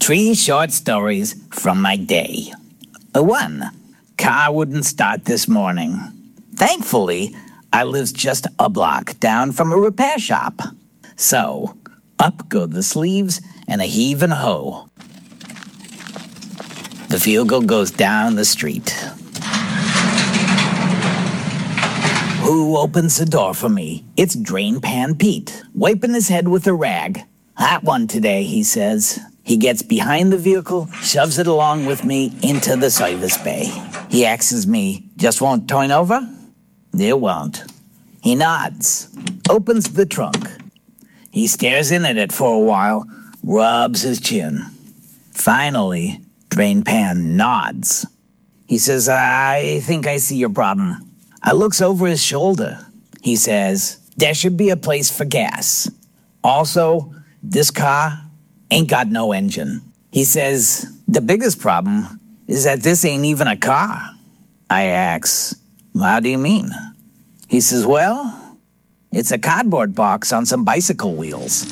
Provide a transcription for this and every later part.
3 short stories from my day. 1. Car wouldn't start this morning. Thankfully, I live just a block down from a repair shop. So, up go the sleeves and a heave and a hoe. The vehicle goes down the street. Who opens the door for me? It's Drain Pan Pete, wiping his head with a rag. Hot one today, he says. He gets behind the vehicle, shoves it along with me into the service bay. He asks me, just won't turn over? It won't. He nods, opens the trunk. He stares in at it for a while, rubs his chin. Finally, Drain Pan nods. He says, I think I see your problem. I looks over his shoulder. He says, there should be a place for gas. Also, this car ain't got no engine. He says, the biggest problem is that this ain't even a car. I ask, how do you mean? He says, well, it's a cardboard box on some bicycle wheels.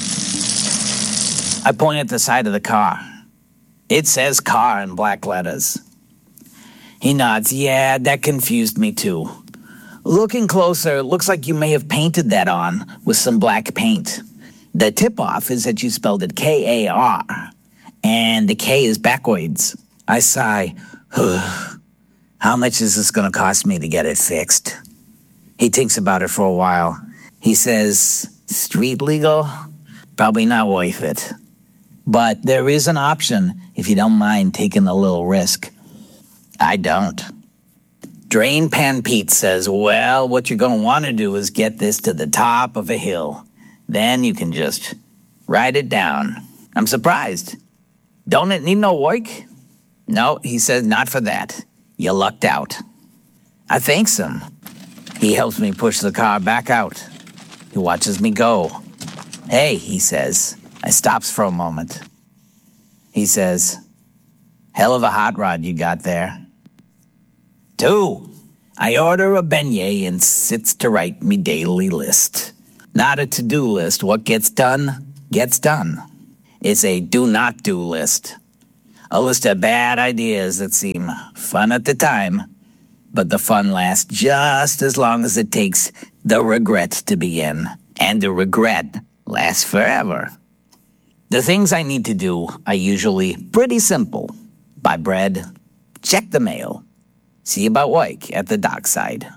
I point at the side of the car. It says car in black letters. He nods, yeah, that confused me too. Looking closer, it looks like you may have painted that on with some black paint. The tip-off is that you spelled it K-A-R, and the K is backwards. I sigh, how much is this going to cost me to get it fixed? He thinks about it for a while. He says, street legal? Probably not worth it. But there is an option if you don't mind taking a little risk. I don't. Drain Pan Pete says, well, what you're going to want to do is get this to the top of a hill. Then you can just ride it down. I'm surprised. Don't it need no work? No, he says, not for that. You lucked out. I thanks him. He helps me push the car back out. He watches me go. Hey, he says. I stops for a moment. He says, hell of a hot rod you got there. 2. I order a beignet and sits to write me daily list. Not a to-do list. What gets done, gets done. It's a do-not-do list. A list of bad ideas that seem fun at the time, but the fun lasts just as long as it takes the regret to begin. And the regret lasts forever. The things I need to do are usually pretty simple. Buy bread, check the mail, see about work at the dockside.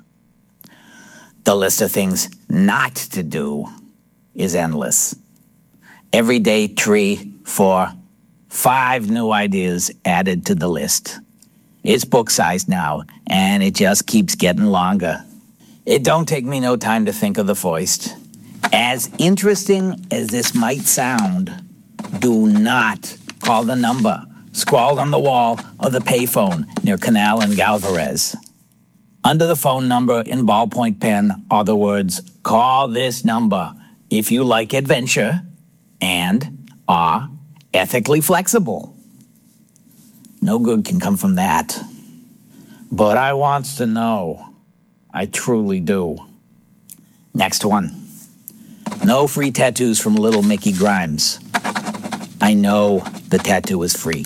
The list of things not to do is endless. Every day, 3, 4, 5 new ideas added to the list. It's book-sized now, and it just keeps getting longer. It don't take me no time to think of the first. As interesting as this might sound, do not call the number scrawled on the wall of the payphone near Canal and Galvarez. Under the phone number in ballpoint pen are the words, call this number if you like adventure and are ethically flexible. No good can come from that. But I wants to know. I truly do. Next one. No free tattoos from Little Mickey Grimes. I know the tattoo is free.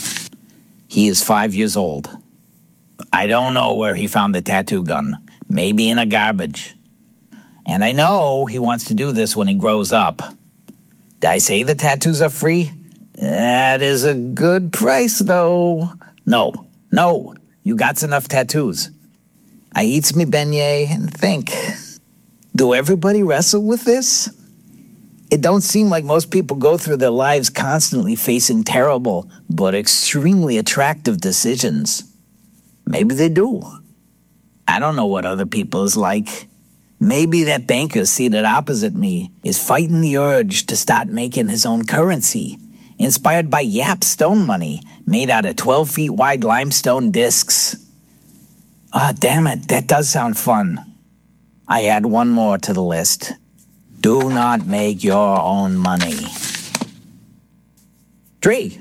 He is 5 years old. I don't know where he found the tattoo gun. Maybe in a garbage. And I know he wants to do this when he grows up. Did I say the tattoos are free? That is a good price, though. No, you got enough tattoos. I eats me beignet and think, do everybody wrestle with this? It don't seem like most people go through their lives constantly facing terrible but extremely attractive decisions. Maybe they do. I don't know what other people is like. Maybe that banker seated opposite me is fighting the urge to start making his own currency, inspired by Yap stone money made out of 12 feet wide limestone discs. Damn it, that does sound fun. I add one more to the list. Do not make your own money. 3.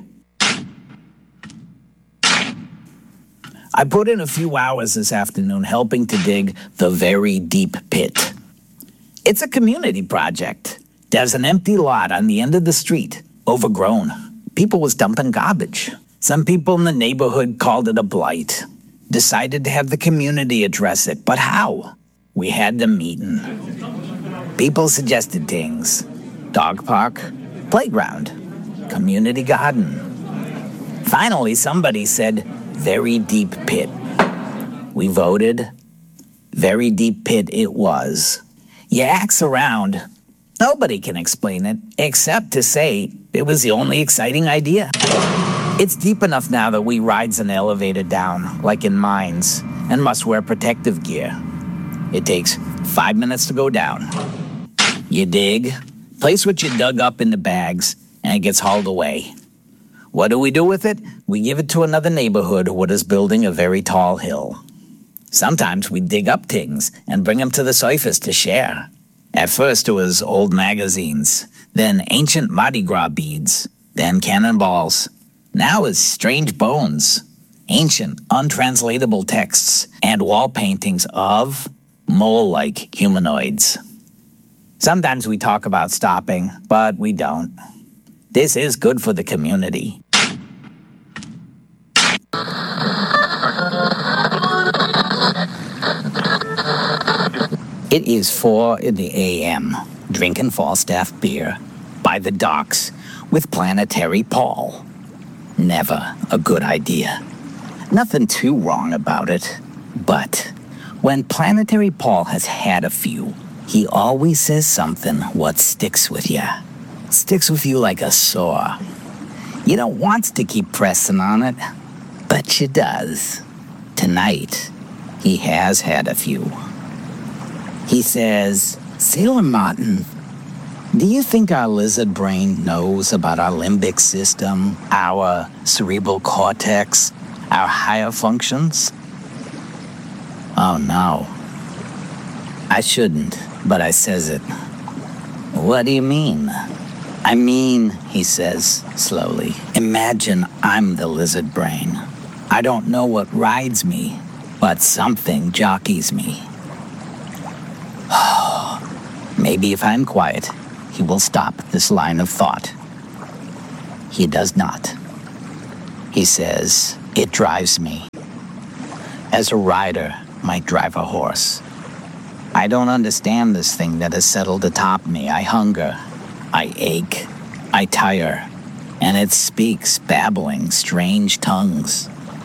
I put in a few hours this afternoon helping to dig the very deep pit. It's a community project. There's an empty lot on the end of the street, overgrown. People was dumping garbage. Some people in the neighborhood called it a blight. Decided to have the community address it, but how? We had the meeting. People suggested things. Dog park, playground, community garden. Finally, somebody said, very deep pit. We voted. Very deep pit it was. You axe around. Nobody can explain it, except to say it was the only exciting idea. It's deep enough now that we rides an elevator down, like in mines, and must wear protective gear. It takes 5 minutes to go down. You dig, place what you dug up in the bags, and it gets hauled away. What do we do with it? We give it to another neighborhood what is building a very tall hill. Sometimes we dig up things and bring them to the surface to share. At first it was old magazines, then ancient Mardi Gras beads, then cannonballs. Now it's strange bones, ancient, untranslatable texts, and wall paintings of mole-like humanoids. Sometimes we talk about stopping, but we don't. This is good for the community. It is 4 a.m., drinking Falstaff beer by the docks with Planetary Paul. Never a good idea. Nothing too wrong about it. But when Planetary Paul has had a few, he always says something what sticks with ya. Sticks with you like a sore. You don't want to keep pressing on it, but you does. Tonight, he has had a few. He says, Sailor Martin, do you think our lizard brain knows about our limbic system, our cerebral cortex, our higher functions? Oh no. I shouldn't, but I says it. What do you mean? I mean, he says slowly, imagine I'm the lizard brain. I don't know what rides me, but something jockeys me. Maybe if I'm quiet, he will stop this line of thought. He does not. He says, it drives me. As a rider might drive a horse. I don't understand this thing that has settled atop me. I hunger. I ache. I tire. And it speaks, babbling, strange tongues.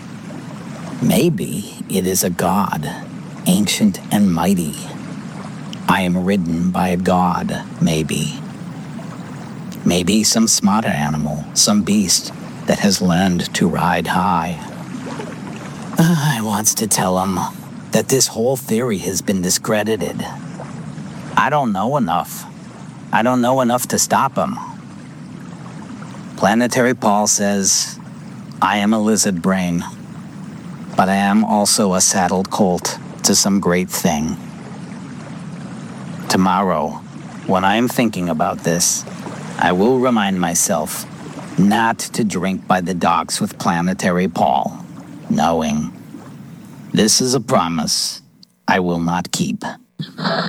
Maybe it is a god, ancient and mighty. I am ridden by a god, maybe. Maybe some smarter animal, some beast that has learned to ride high. I wants to tell him that this whole theory has been discredited. I don't know enough. I don't know enough to stop him. Planetary Paul says, I am a lizard brain, but I am also a saddled colt to some great thing. Tomorrow, when I am thinking about this, I will remind myself not to drink by the docks with Planetary Paul, knowing this is a promise I will not keep.